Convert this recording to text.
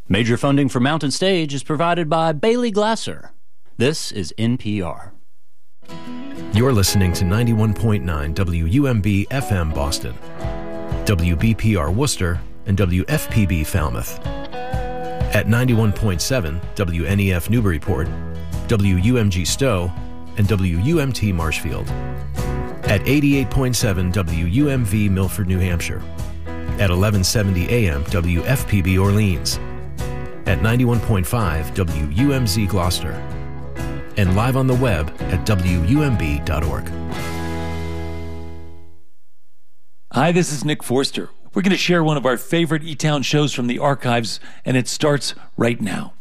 Major funding for Mountain Stage is provided by Bailey Glasser. This is NPR. You're listening to 91.9 WUMB FM Boston, WBPR Worcester, and WFPB Falmouth. At 91.7 WNEF Newburyport, WUMG Stowe, and WUMT Marshfield. At 88.7 WUMV Milford, New Hampshire. At 1170 AM WFPB Orleans. At 91.5 WUMZ Gloucester. And live on the web at WUMB.org. Hi, this is Nick Forster. We're going to share one of our favorite E-Town shows from the archives, and it starts right now.